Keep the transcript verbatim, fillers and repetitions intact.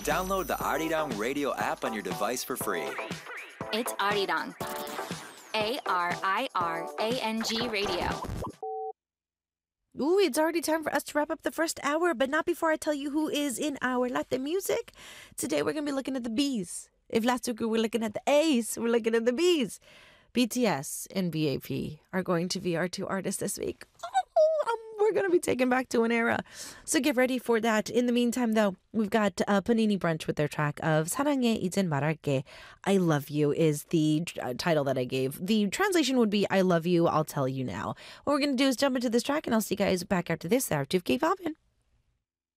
Download the Arirang Radio app on your device for free. It's Arirang. A R I R A N G Radio. Ooh, it's already time for us to wrap up the first hour, but not before I tell you who is in our Latin music. Today we're going to be looking at the B's. If last week we were looking at the A's, we're looking at the B's. B T S and B A P are going to be our two artists this week. Oh, um, we're going to be taken back to an era. So get ready for that. In the meantime, though, we've got uh, Panini Brunch with their track of 사랑해 이젠 말할게. I love you is the uh, title that I gave. The translation would be I love you, I'll tell you now. What we're going to do is jump into this track, and I'll see you guys back after this. After K-pop.